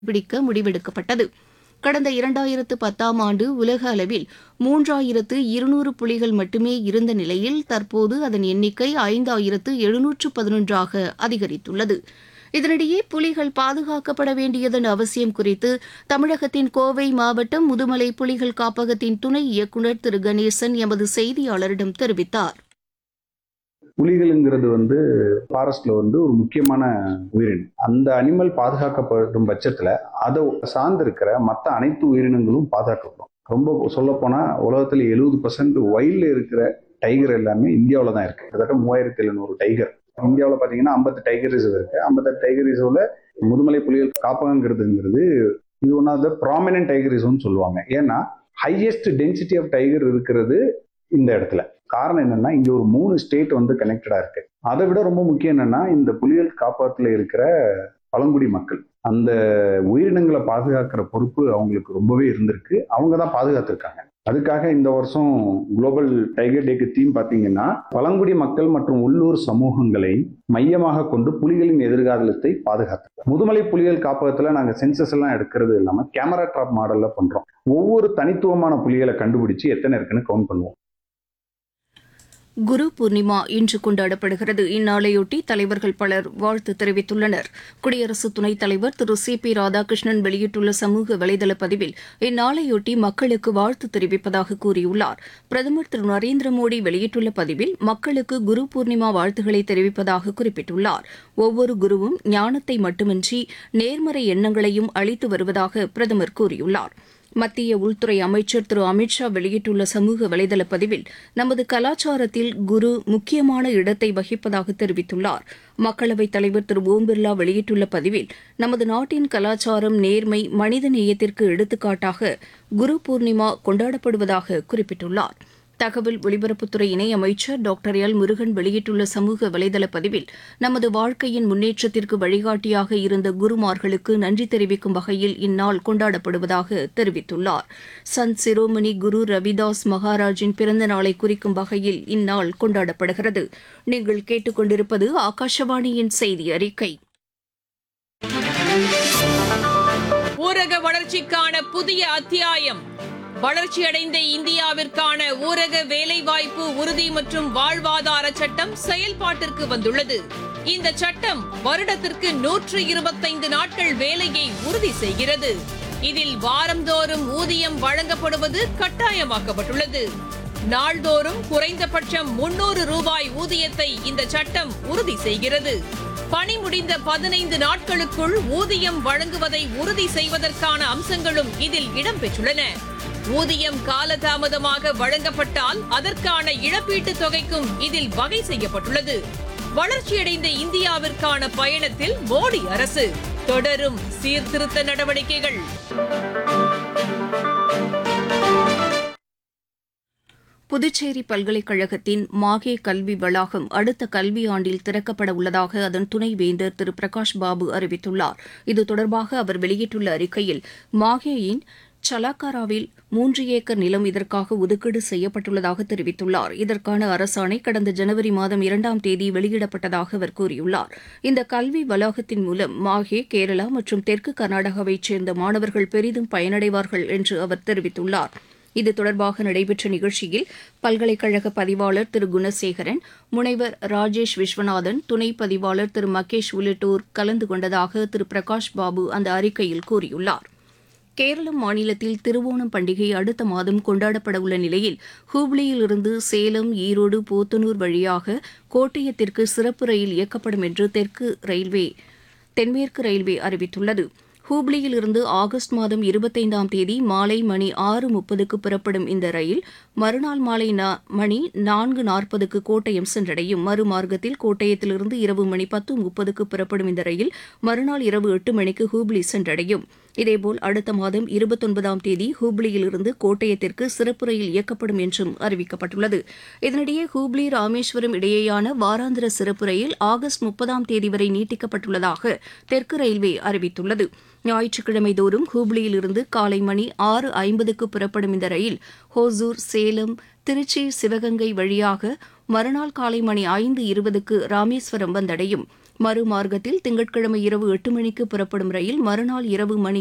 பிடிக்க முடிவெடுக்கப்பட்டது. கடந்த 2010ஆம் ஆண்டு உலக அளவில் 3200 புலிகள் மட்டுமே இருந்த நிலையில் தற்போது அதன் எண்ணிக்கை 5711ஆக அதிகரித்துள்ளது. இதனிடையே புலிகள் பாதுகாக்கப்பட வேண்டியதன் அவசியம் குறித்து தமிழகத்தின் கோவை மாவட்டம் முதுமலை புலிகள் காப்பகத்தின் துணை இயக்குநர் திரு கணேசன் எமது செய்தியாளரிடம் தெரிவித்தார். புலிகள்ங்கிறது ஃபாரஸ்ட்ல ஒரு முக்கியமான உயிரினம். அந்த அனிமல் பாதுகாக்கப்படும் பட்சத்துல அதை சார்ந்து இருக்கிற மற்ற அனைத்து உயிரினங்களும் பாதுகாக்கப்படும். ரொம்ப சொல்ல போனா உலகத்துல 70% வைல்ட்ல இருக்கிற டைகர் எல்லாமே இந்தியாவில தான் இருக்கு. கிட்டத்தட்ட 3700 டைகர் இந்தியாவில் பாத்தீங்கன்னா 50 டைகர் ரிசர்வ் இருக்கு. 58 டைகர் ரிசர்வ்ல முதுமலை புலிகள் காப்பகங்கிறதுங்கிறது இது one of the prominent tiger ரிசர்வ்னு சொல்லுவாங்க. ஏன்னா ஹையஸ்ட் டென்சிட்டி ஆஃப் டைகர் இருக்கிறது இந்த இடத்துல. காரணம் என்னன்னா இங்க ஒரு 3 ஸ்டேட் கனெக்டடா இருக்கு. அதை விட ரொம்ப முக்கியம் என்னன்னா இந்த புலிகள் காப்பகத்துல இருக்கிற பழங்குடி மக்கள் அந்த உயிரினங்களை பாதுகாக்கிற பொறுப்பு அவங்களுக்கு ரொம்பவே இருந்திருக்கு. அவங்க தான் பாதுகாத்திருக்காங்க. அதுக்காக இந்த வருஷம் குளோபல் டைகர் டேக்கு தீம் பாத்தீங்கன்னா பழங்குடி மக்கள் மற்றும் உள்ளூர் சமூகங்களை மையமாக கொண்டு புலிகளின் எதிர்காலத்தை பாதுகாத்து முதுமலை புலிகள் காப்பகத்துல நாங்க சென்சஸ் எல்லாம் எடுக்கிறது இல்லாம கேமரா டிராப் மாடல்ல பண்றோம். ஒவ்வொரு தனித்துவமான புலிகளை கண்டுபிடிச்சு எத்தனை இருக்குன்னு கவுண்ட் பண்ணுவோம். குரு பூர்ணிமா இன்று கொண்டாடப்படுகிறது. இந்நாளையொட்டி தலைவர்கள் பலர் வாழ்த்து தெரிவித்துள்ளனர். குடியரசு துணைத் தலைவர் திரு சி.பி. ராதாகிருஷ்ணன் வெளியிட்டுள்ள சமூக வலைதள பதிவில் இந்நாளையொட்டி மக்களுக்கு வாழ்த்து தெரிவிப்பதாக கூறியுள்ளார். பிரதமர் திரு நரேந்திர மோடி வெளியிட்டுள்ள பதிவில் மக்களுக்கு குரு பூர்ணிமா வாழ்த்துக்களை தெரிவிப்பதாக குறிப்பிட்டுள்ளார். ஒவ்வொரு குருவும் ஞானத்தை மட்டுமின்றி நேர்மறை எண்ணங்களையும் அளித்து வருவதாக பிரதமர் கூறியுள்ளார். மத்திய உள்துறை அமைச்சர் திரு அமித்ஷா வெளியிட்டுள்ள சமூக வலைதள பதிவில் நமது கலாச்சாரத்தில் குரு முக்கியமான இடத்தை வகிப்பதாக தெரிவித்துள்ளார். மக்களவைத் தலைவர் திரு ஓம் பிர்லா வெளியிட்டுள்ள பதிவில் நமது நாட்டின் கலாச்சாரம், நேர்மை, மனித நேயத்திற்கு எடுத்துக்காட்டாக குரு பூர்ணிமா கொண்டாடப்படுவதாக குறிப்பிட்டுள்ளார். தகவல் ஒலிபரப்புத்துறை இணையமைச்சர் டாக்டர் எல் முருகன் வெளியிட்டுள்ள சமூக வலைதள பதிவில் நமது வாழ்க்கையின் முன்னேற்றத்திற்கு வழிகாட்டியாக இருந்த குருமார்களுக்கு நன்றி தெரிவிக்கும் வகையில் இந்நாள் கொண்டாடப்படுவதாக தெரிவித்துள்ளார். சந்த் சிரோமணி குரு ரவிதாஸ் மகாராஜின் பிறந்த நாளை குறிக்கும் வகையில் இந்நாள் கொண்டாடப்படுகிறது. நீங்கள் கேட்டுக்கொண்டிருப்பது ஆகாஷவாணியின் செய்தி அறிக்கை. ஊரக வளர்ச்சிக்கான புதிய அத்தியாயம். வளர்ச்சியடைந்த இந்தியாவிற்கான ஊரக வேலைவாய்ப்பு உறுதி மற்றும் வாழ்வாதார சட்டம் செயல்பாட்டிற்கு வந்துள்ளது. இந்த சட்டம் வருடத்திற்கு 125 நாட்கள் வேலையை உறுதி செய்கிறது. இதில் வாரந்தோறும் ஊதியம் வழங்கப்படுவது கட்டாயமாக்கப்பட்டுள்ளது. நாள்தோறும் குறைந்தபட்சம் 300 ரூபாய் ஊதியத்தை இந்த சட்டம் உறுதி செய்கிறது. பணி முடிந்த 15 நாட்களுக்குள் ஊதியம் வழங்குவதை உறுதி செய்வதற்கான அம்சங்களும் இதில் இடம்பெற்றுள்ளன. ஊதியம் காலதாமதமாக வழங்கப்பட்டால் அதற்கான இழப்பீட்டுத் தொகைக்கும் இதில் வகை செய்யப்பட்டுள்ளது. வளர்ச்சியடைந்த இந்தியாவிற்கான பயணத்தில் மோடி அரசு தொடரும் சீர்திருத்த நடவடிக்கைகள். புதுச்சேரி பல்கலைக்கழகத்தின் மாகே கல்வி வளாகம் அடுத்த கல்வியாண்டில் திறக்கப்பட உள்ளதாக அதன் துணைவேந்தர் திரு பிரகாஷ் பாபு அறிவித்துள்ளார். இது தொடர்பாக அவர் வெளியிட்டுள்ள அறிக்கையில் மாகேயின் சலாக்காராவில் 3 ஏக்கர் நிலம் இதற்காக ஒதுக்கீடு செய்யப்பட்டுள்ளதாக தெரிவித்துள்ளார். இதற்கான அரசாணை கடந்த ஜனவரி மாதம் 2ஆம் தேதி வெளியிடப்பட்டதாக அவர் கூறியுள்ளார். இந்த கல்வி வளாகத்தின் மூலம் மாஹே, கேரளா மற்றும் தெற்கு கர்நாடகாவைச் சேர்ந்த மாணவர்கள் பெரிதும் பயனடைவார்கள் என்று அவர் தெரிவித்துள்ளார். இது தொடர்பாக நடைபெற்ற நிகழ்ச்சியில் பல்கலைக்கழக பதிவாளர் திரு குணசேகரன், முனைவர் ராஜேஷ் விஸ்வநாதன், துணை பதிவாளர் திரு மகேஷ் உள்ளிட்டோர் கலந்து கொண்டதாக திரு பிரகாஷ் பாபு அந்த அறிக்கையில் கூறியுள்ளார். கேரளம் மாநிலத்தில் திருவோணம் பண்டிகை அடுத்த மாதம் கொண்டாடப்பட உள்ள நிலையில் ஹூப்ளியிலிருந்து சேலம், ஈரோடு, போத்தனூர் வழியாக கோட்டயத்திற்கு சிறப்பு ரயில் இயக்கப்படும் என்று தென்மேற்கு ரயில்வே அறிவித்துள்ளது. ஹூப்ளியில் இருந்து ஆகஸ்ட் மாதம் 25ஆம் தேதி மாலை மணி 6:30க்கு புறப்படும் இந்த ரயில் மறுநாள் மாலை மணி 4:40க்கு கோட்டயம் சென்றடையும். மறுமார்க்கத்தில் கோட்டயத்திலிருந்து இரவு மணி 10:30க்கு புறப்படும் இந்த ரயில் மறுநாள் இரவு 8 மணிக்கு ஹூப்ளி சென்றடையும். இதேபோல் அடுத்த மாதம் 29ஆம் தேதி ஹூப்ளியிலிருந்து கோட்டயத்திற்கு சிறப்பு ரயில் இயக்கப்படும் என்றும் அறிவிக்கப்பட்டுள்ளது. இதனிடையே ஹூப்ளி ராமேஸ்வரம் இடையேயான வாராந்திர சிறப்பு ரயில் ஆகஸ்ட் 30ஆம் தேதி வரை நீட்டிக்கப்பட்டுள்ளதாக தெற்கு ரயில்வே அறிவித்துள்ளது. ஞாயிற்றுக்கிழமை தோறும் ஹூப்ளியிலிருந்து காலை மணி 6:50க்கு புறப்படும் இந்த ரயில் ஹோசூர், சேலம், திருச்சி, சிவகங்கை வழியாக மறுநாள் காலை மணி 5:20க்கு ராமேஸ்வரம் வந்தடையும். மறுமார்க்கத்தில் திங்கட்கிழமை இரவு 8 மணிக்கு புறப்படும் ரயில் மறுநாள் இரவு மணி